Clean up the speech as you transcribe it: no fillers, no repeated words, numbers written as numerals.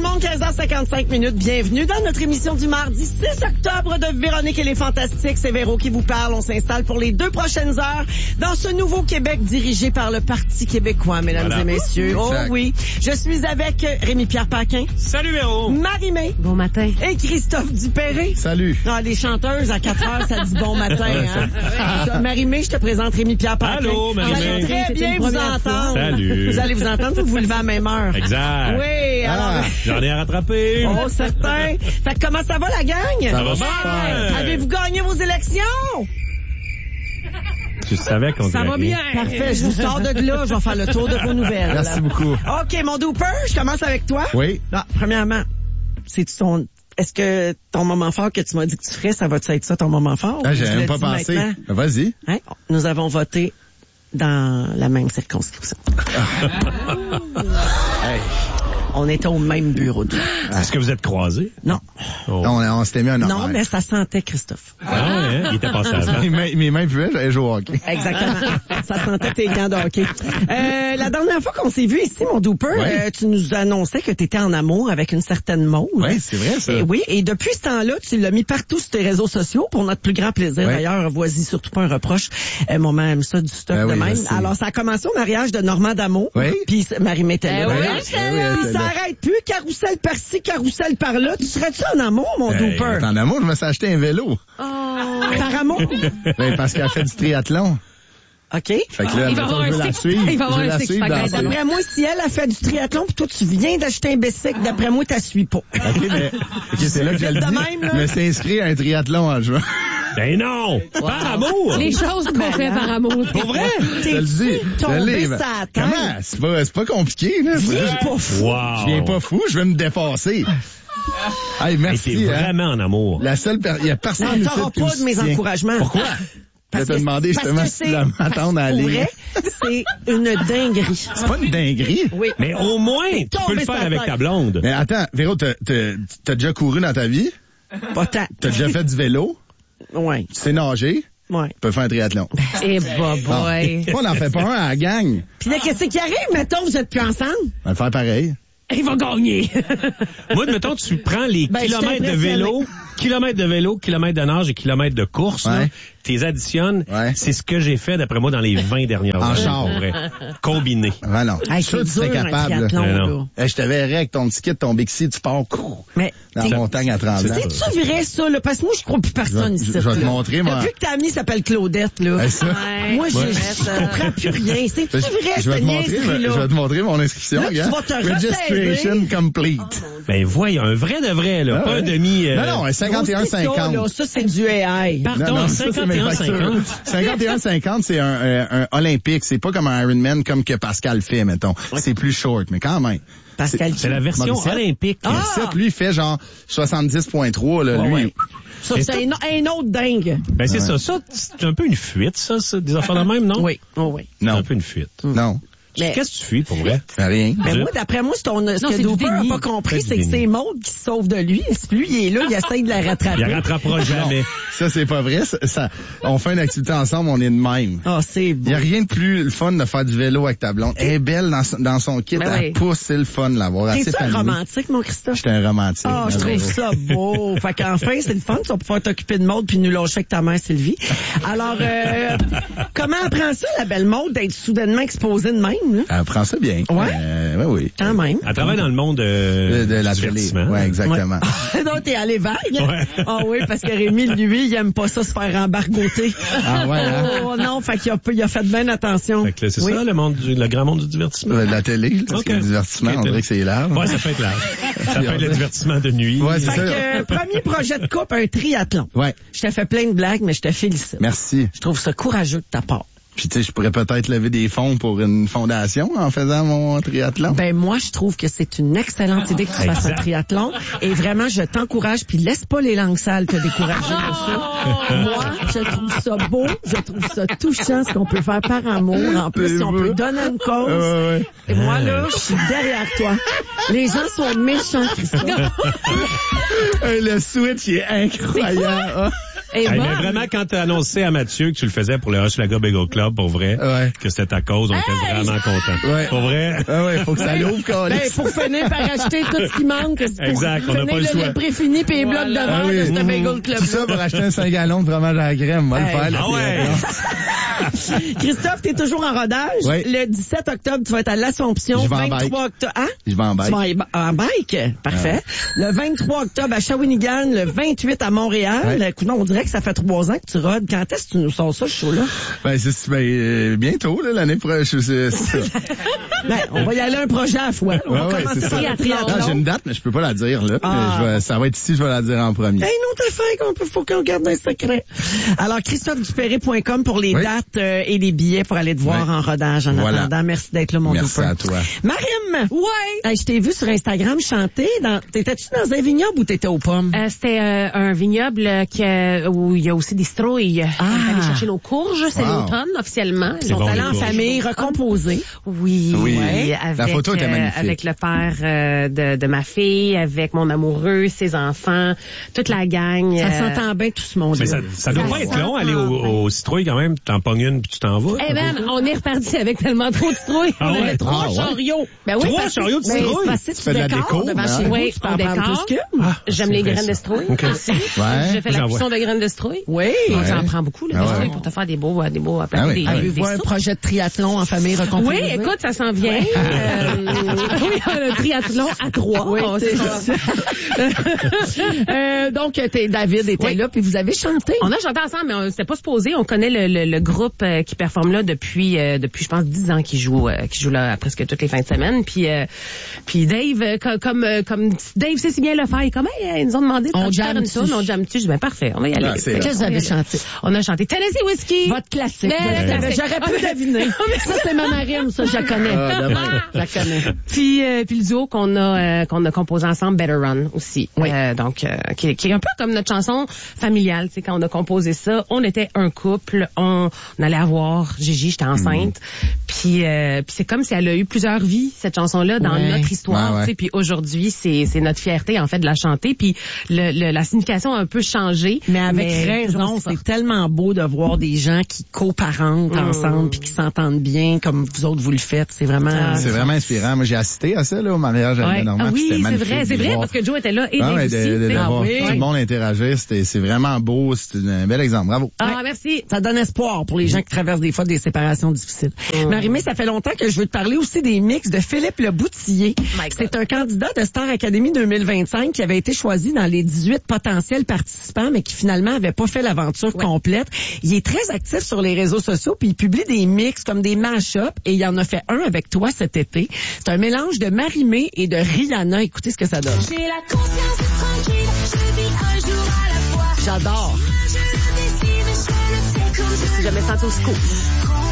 monde, 15h55 minutes. Bienvenue dans notre émission du mardi 6 octobre de Véronique et les Fantastiques. C'est Véro qui vous parle. On s'installe pour les 2 prochaines heures dans ce nouveau Québec dirigé par le Parti québécois, mesdames et messieurs. Oh oui. Je suis avec Rémi-Pierre Paquin. Salut Véro. Marie-Mé. Bon matin. Et Christophe Dupéré. Salut. Ah, les chanteuses à 4 heures, ça dit bon matin. Hein? Marie-Mé, je te présente Rémi-Pierre Paquin. Allô, Marie-Mé. Vous allez très bien vous entendre. Salut. Vous allez vous entendre, vous vous levez à la même heure. Exact. Oui, alors... J'en ai rattrapé. Oh, certain. Fait que comment ça va, la gang? Ça va super. Avez-vous gagné vos élections? Je savais qu'on Ça dirait va rien. bien. Parfait, je vous sors de là, je vais faire le tour de vos nouvelles. Merci beaucoup. OK, mon Dooper, je commence avec toi. Oui. Ah, premièrement, est-ce que ton moment fort que tu m'as dit que tu ferais, ça va-tu être ça ton moment fort? Ah, j'ai Tu même l'as pas dit pensé. maintenant? Vas-y. Hein? Nous avons voté dans la même circonscription. Hey. On était au même bureau. Est-ce que vous êtes croisés? Non. Oh. On s'était mis un horaire. Non, mais ça sentait Christophe. Ah, hein? Il était passé avant. Mes mains puaient, j'allais jouer au hockey. Exactement. Ça sentait tes gants de hockey. La dernière fois qu'on s'est vu ici, mon Dooper, Ouais. tu nous annonçais que tu étais en amour avec une certaine Maude. Oui, c'est vrai, ça. Et oui, et depuis ce temps-là, tu l'as mis partout sur tes réseaux sociaux pour notre plus grand plaisir. Ouais. D'ailleurs, vois-y surtout pas un reproche. Maman aime ça, du stuff Ben de oui, même. je sais. Alors, ça a commencé au mariage de Normand D'Amo. Oui. Puis Marie-Mé était là. oui, D'ailleurs. j'étais là. Puis Oui, ça là. arrête plus. Carrousel par-ci, carrousel par-là. Tu serais-tu en amour, mon Dooper? En amour, je me suis acheté un vélo. Par amour? Ben, parce qu'elle fait du triathlon. OK. Fait que là, Il va mettons, avoir je veux un la six- suivre. il va avoir Je veux un la six-pack suivre dans d'intérêt. D'après moi, si elle a fait du triathlon, puis toi, tu viens d'acheter un bicycle, d'après moi, t'as suis pas. OK, mais c'est là que je le De dis. même, là. Je me suis inscrit à un triathlon en juin. Ben non! Par amour! Les choses qu'on fait par amour. Pour vrai? Je te le dis. tombé Je l'ai. sa tête. Comment? C'est pas compliqué, là. Viens pas fou. Wow! Je viens pas fou, je vais me dépasser. Hey, Hey, merci. t'es hein. vraiment en amour. La seule il y a personne Non, ici t'auras qui me pas de mes soutient. encouragements. Pourquoi? Je vais te demander justement si tu dois m'attendre à Pour aller. vrai, c'est une dinguerie. C'est pas une dinguerie. Oui. Mais au moins, tu peux le Tombé faire sa avec tête. ta blonde. Mais attends, Véro, t'as déjà couru dans ta vie? Pas tant. T'as déjà fait du vélo? Ouais. Tu sais nager? Ouais. Tu peux faire un triathlon. Eh, boy. On n'en fait pas un à la gang. Puis là, qu'est-ce qui arrive? Mettons, vous êtes plus ensemble? On va le faire pareil. Il va gagner. Moi, mettons, tu prends les Ben, je suis kilomètres de impressionnée. vélo, kilomètres de nage et kilomètres de course, là, Ouais. t'es additionnes. Ouais. C'est ce que j'ai fait, d'après moi, dans les 20 dernières En années. char. Pour vrai. Combiné. Ah non. Hey, Ça, c'est tu serais dur, un capable. là. triathlon, Mais là. non. Hey, je te verrais avec ton petit kit, ton Bixi, tu pars Mais, dans la montagne à 30 ans. c'est-tu vrai, ça, là? Parce que moi, je crois plus personne ici. Je vais te là. montrer, moi. Depuis que ta amie s'appelle Claudette, là. Hey, ça. Moi, je comprends plus rien. C'est-tu vrai, Je vais cette te montrer, je vais niaiserie-là? te montrer mon inscription, Là, tu gars. vas te Registration ressaisir. complete. Ben, voyons, un vrai de vrai, là. Ah, pas ouais. un demi, Non, non, un Aussi, ça, là, 51-50. ça, c'est du AI. Pardon, Non, ça, c'est mes factures. 51-50, c'est un olympique. C'est pas comme un Ironman comme que Pascal fait, mettons. C'est plus short, mais quand même. Pascal, c'est la version Morissette. olympique. Ah! Morissette, lui, il fait genre 70.3, là, Ouais, lui. ouais. Ça, c'est un autre dingue. Ben, c'est ça. Ça, c'est un peu une fuite, ça, des affaires de même, non? Oui, oh, oui. C'est Non. un peu une fuite. Non. Mais, Qu'est-ce que tu fuis, pour vrai? Rien. mais moi, d'après moi, ce c'est que du Dooper n'a déni. pas compris, C'est c'est du que déni. c'est Maude qui se sauve de lui. Et plus il est là, il essaye de la rattraper. Il rattrapera jamais. Ça, c'est pas vrai. Ça, on fait une activité ensemble, on est de même. Ah, c'est beau. Il y a rien de plus le fun de faire du vélo avec ta blonde. Elle est belle dans son kit, Ben elle oui. pousse, c'est le fun de l'avoir. Assez T'es-tu un famille. romantique, mon Christophe? J'étais un romantique. Ah, je trouve ça beau. Fait qu'enfin, c'est le fun. Tu vas pouvoir t'occuper de Maude puis nous lâcher avec ta mère Sylvie. Alors, comment apprend ça, la belle Maude, d'être soudainement exposée de même, là? Elle prend ça bien. Ouais? Ouais, oui. Quand même. Elle travaille dans le monde De la du télé. divertissement. Ouais, exactement. Donc, t'es allé vague. Ouais. Ah oui, parce que Rémi, lui, il aime pas ça se faire embargoter. Ah ouais, hein? Oh non, fait qu'il a fait bien attention. Fait que là, c'est Oui. ça, le grand monde du divertissement. De la télé, là, parce Ok. que le divertissement, Ok, on dirait que c'est large. Ouais, ça peut être large. Ça peut être le divertissement de nuit. Ouais, c'est Fait ça. que, premier projet de couple, un triathlon. Ouais. Je t'ai fait plein de blagues, mais je te félicite. Merci. Je trouve ça courageux de ta part. Puis tu sais, je pourrais peut-être lever des fonds pour une fondation en faisant mon triathlon. Ben moi, je trouve que c'est une excellente idée que tu fasses un Exact. triathlon. Et vraiment, je t'encourage, puis laisse pas les langues sales te décourager de ça. Moi, je trouve ça beau, je trouve ça touchant, ce qu'on peut faire par amour. En plus, C'est si on beau. peut donner une cause. Ouais. Et moi, là, je suis derrière toi. Les gens sont méchants, Christophe. Hey, le switch il est incroyable. Et Mais bon. vraiment, quand t'as annoncé à Mathieu que tu le faisais pour le Hochelaga Bagel Club, pour vrai, que c'était ta cause, on était vraiment contents. Ouais. Pour vrai. Ah ouais, faut que ça l'ouvre, Ben, pour finir par acheter tout ce qui manque. Pour Exact, on n'a pas le choix. lait préfini puis les blocs de verre de ce Bagel Club. Tout ça pour acheter un 5 gallons de fromage à la crème. On va le faire. Ah ouais. Christophe, t'es toujours en rodage. Oui. Le 17 octobre, tu vas être à l'Assomption. Je vais en 23 bike. octobre. Hein? Je vais en bike. Tu vas en bike? Parfait. Le 23 octobre à Shawinigan, le 28 à Montréal. Ouais. Écoute, on dirait que ça fait 3 ans que tu rodes. Quand est-ce que tu nous sors ça, ce show-là? Bientôt, là, l'année prochaine. Ben, on va y aller un projet à la fois. On va Ouais, commencer c'est par ça. le triathlon. Non, j'ai une date, mais je peux pas la dire, là. Ah. Ça va être ici, je vais la dire en premier. Hey, une autre affaire faut qu'on garde un secret. Alors, ChristopheDupéré.com pour les dates et les billets pour aller te voir en rodage en Voilà. attendant. Merci d'être là, mon Merci Dooper. à toi. Marim! Ouais. Hey, je t'ai vu sur Instagram chanter. T'étais-tu dans un vignoble ou t'étais aux pommes? C'était un vignoble où il y a aussi des citrouilles. On est allé chercher nos courges, c'est Wow. l'automne officiellement. C'est Ils ont bon, allé les En courges. famille, recomposée. Oui, Oui. avec, La photo était magnifique. avec le père de ma fille, avec mon amoureux, ses enfants, toute la gang. Ça s'entend bien tout ce monde. Mais ça doit Ça pas être sent long, aller au citrouille quand même. T'en pognes une puis tu t'en vas. Eh ben, on est reparti avec tellement trop de citrouilles. Ah On ouais? avait trois Ah ouais? chariots. Ben oui, 3 parce que- chariots de Mais citrouille? c'est parce que Tu fais de la décores déco, devant hein? chez vous, Oui, tu peux on en prendre décore. plus qu'une. J'aime c'est les graines intéressant. de citrouille OK. aussi. Ouais. J'ai fait la J'en cuisson de graines de citrouille. Oui. Donc, ça en prend beaucoup, là, Ah de ouais. citrouille, pour te faire des beaux plateaux, Ah des Avez-vous un soupes. projet de triathlon en famille recomposée? Oui, écoute, ça s'en vient. Oui, un triathlon à 3. Oui, c'est ça. Donc, David était Oui. là, puis vous avez chanté. On a chanté ensemble, mais on s'était pas supposé. On connaît le groupe qui performe là depuis je pense 10 ans qui joue là presque toutes les fins de semaine. Puis Dave, comme Dave sait si bien le faire, comme hey, ils nous ont demandé de On faire une jamme-tu? tune, on jamme-tu. Je dis ben parfait, on va y aller. Ah, c'est Qu'est-ce que vous avez chanté? On a chanté Tennessee Whiskey. Votre classique. Le classique. J'aurais pu deviner. Ça, c'est ma Marim, ça, je la connais. Je la connais. Puis le duo qu'on a composé ensemble, Better Run aussi. Oui. Qui est un peu comme notre chanson familiale. Tu sais, quand on a composé ça, on était un couple, on allait avoir Gigi, j'étais enceinte. Puis c'est comme si elle a eu plusieurs vies, cette chanson-là, dans Ouais. notre histoire. Ouais, ouais. Tu sais, puis aujourd'hui, c'est notre fierté en fait de la chanter. Puis la signification a un peu changé. Mais avec raison, c'est c'est tellement beau de voir des gens qui coparentent ensemble puis qui s'entendent bien comme vous autres vous le faites. C'est vraiment... C'est vraiment inspirant. Moi, j'ai assisté à ça, là, au mariage à Ouais. Normand. Ah oui, C'était c'est magnifique vrai, de c'est vrai, voir. parce que Joe était là et Dave Ouais, aussi. de tu sais. voir oui. tout le monde interagir, c'est vraiment beau. C'est un bel exemple. Bravo. Ah, merci. Ça donne espoir pour les gens qui traversent des fois des séparations difficiles. Marie-Mé, ça fait longtemps que je veux te parler aussi des mix de Philippe Le Boutillier. My God. C'est un candidat de Star Academy 2025 qui avait été choisi dans les 18 potentiels participants, mais qui finalement avait pas fait l'aventure complète. Il est très actif sur les réseaux sociaux, puis il publie des mix comme des mash-ups, et il en a fait un avec toi cet été. C'est un mélange de Marie-Mé et de Rihanna. Écoutez ce que ça donne. J'ai la conscience tranquille, je vis un jour à la fois. J'adore. Je le décide, je le fais comme je J'ai jamais senti aussi cool.